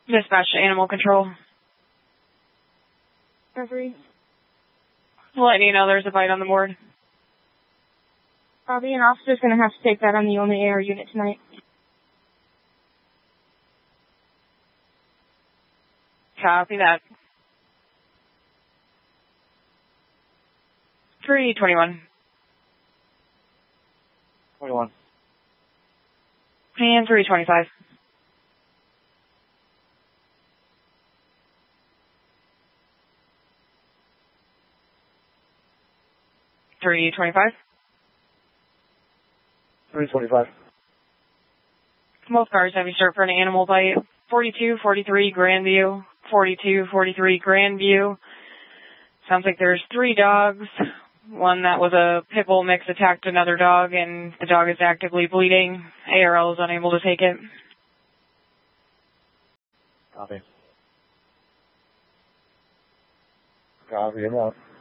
Dispatch to animal control. Referee. Letting you know there's a bite on the board. Bobby, an officer's going to have to take that on the only AR unit tonight. Copy that. 321. 21. And 325. 325. 325. Both cars have you start for an animal bite. 4243 Grandview. 4243 Grandview. Sounds like there's 3 dogs. One that was a pit bull mix attacked another dog, and the dog is actively bleeding. ARL is unable to take it. Copy. Copy enough.